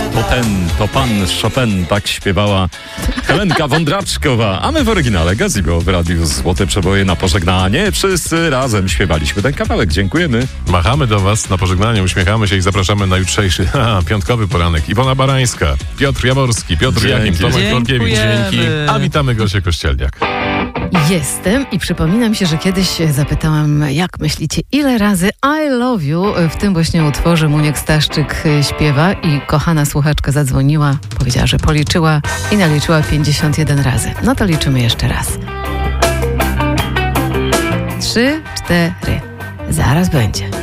To pan Chopin, tak śpiewała Helenka Wądraczkowa. A my w oryginale Gazebo w Radiu Złote Przeboje na pożegnanie. Wszyscy razem śpiewaliśmy ten kawałek. Dziękujemy. Machamy do was na pożegnanie, uśmiechamy się i zapraszamy na jutrzejszy piątkowy poranek. Iwona Barańska, Piotr Jaworski, Piotr Jakim, Tomek Korkiewicz. Dzięki. A witamy Gosię Kościelniak. Jestem i przypominam się, że kiedyś zapytałam, jak myślicie, ile razy I love you w tym właśnie utworze Muniek Staszczyk śpiewa i kochana słuchaczka zadzwoniła, powiedziała, że policzyła i naliczyła 51 razy. No to liczymy jeszcze raz. 3, 4. Zaraz będzie.